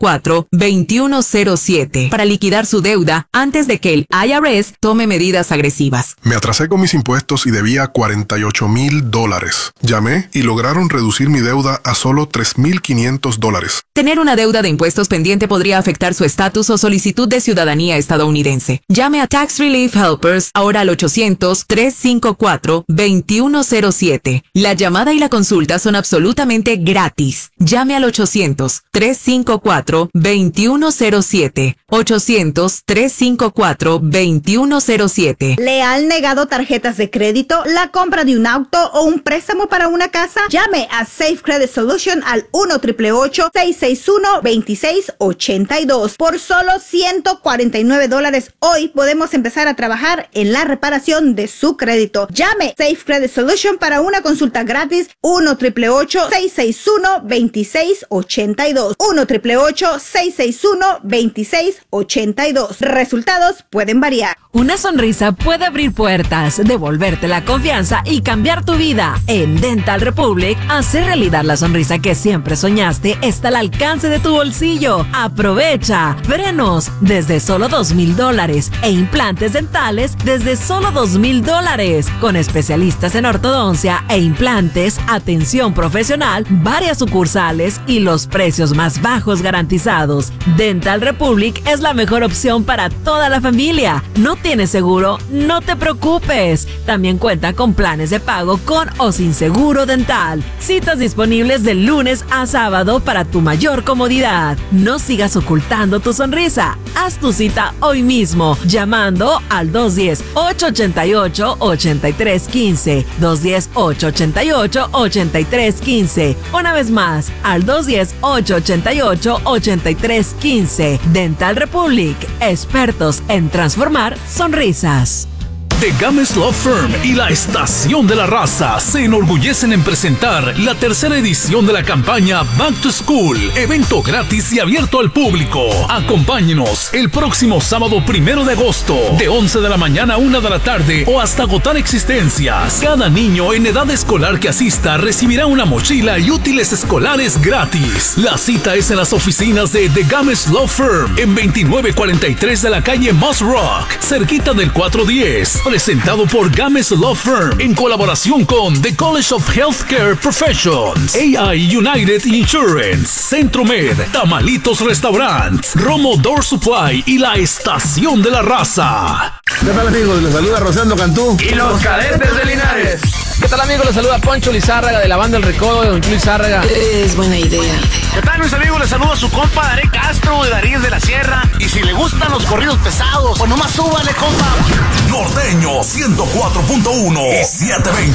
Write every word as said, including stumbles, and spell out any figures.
cuatro, dos uno cero siete para liquidar su deuda antes de que el I R S tome medidas agresivas. Me atrasé con mis impuestos y debía cuarenta y ocho mil dólares. Llamé y lograron reducir mi deuda a solo tres mil quinientos dólares. Tener una deuda de impuestos pendiente podría afectar su estatus o solicitud de ciudadanía estadounidense. Llame a Tax Relief Helpers ahora al ochocientos, tres cinco cuatro, dos uno cero siete. La llamada y la consulta son absolutamente gratis. Llame al ochocientos, tres cinco cuatro, dos uno cero siete. ochocientos, tres cinco cuatro, dos uno cero siete. ¿Le han negado tarjetas de crédito, la compra de un auto o un préstamo para una casa? Llame a Safe Credit Solution al uno, ocho ocho ocho, seis seis uno, dos seis ocho dos. Por solo ciento cuarenta y nueve dólares hoy podemos empezar a trabajar en la reparación de su crédito. Llame Safe Credit Solution para una consulta gratis. uno, ocho ocho ocho, seis seis uno, dos seis ocho dos. uno, ocho ocho ocho, seis seis uno, dos seis ocho dos. Resultados pueden variar. Una sonrisa puede abrir puertas, devolverte la confianza y cambiar tu vida. En Dental Republic, hacer realidad la sonrisa que siempre soñaste está al alcance de tu bolsillo. Aprovecha frenos desde solo dos mil dólares e implantes dentales desde solo dos mil dólares. Con especialistas en ortodoncia e implantes, atención profesional, varias sucursales y los precios más bajos garantizados. Dental Republic es la mejor opción para toda la familia. ¿No tienes seguro? No te preocupes. También cuenta con planes de pago con o sin seguro dental. Citas disponibles de lunes a sábado para tu mayor comodidad. No sigas ocultando tu sonrisa. Haz tu cita hoy mismo llamando al dos uno cero, ocho ocho ocho, ocho tres uno cinco. dos uno cero, ocho ocho ocho, ocho tres uno cinco. Una vez más, al dos uno cero, ocho ocho ocho, ocho tres uno cinco. Dental Republic, expertos en transformar sonrisas. The Games Law Firm y la Estación de la Raza se enorgullecen en presentar la tercera edición de la campaña Back to School, evento gratis y abierto al público. Acompáñenos el próximo sábado primero de agosto, de once de la mañana a una de la tarde o hasta agotar existencias. Cada niño en edad escolar que asista recibirá una mochila y útiles escolares gratis. La cita es en las oficinas de The Games Law Firm en veintinueve cuarenta y tres de la calle Moss Rock, cerquita del cuatro diez. Presentado por Games Law Firm en colaboración con The College of Healthcare Professions, A I United Insurance, Centromed, Tamalitos Restaurants, Romo Door Supply y la Estación de la Raza. ¿Qué tal, amigos? Les saluda Rosendo Cantú y los Cadetes de Linares. ¿Qué tal, amigos? Les saluda Poncho Lizárraga de la banda El Recodo de Don Chuy Lizárraga. Es buena idea. ¿Qué tal, mis amigos? Les saluda su compa Daré Castro de Daríes de la Sierra. Y si le gustan los corridos pesados, pues nomás súbale, compa. Norteño ciento cuatro punto uno y setecientos veinte.